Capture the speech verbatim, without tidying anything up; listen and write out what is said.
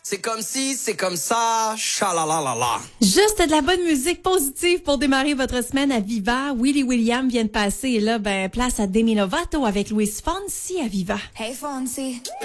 C'est comme si, c'est comme ça, chalalalala. Juste de la bonne musique positive pour démarrer votre semaine à Viva. Willie William vient de passer et là, ben, place à Demi Lovato avec Luis Fonsi à Viva. Hey Fonsi.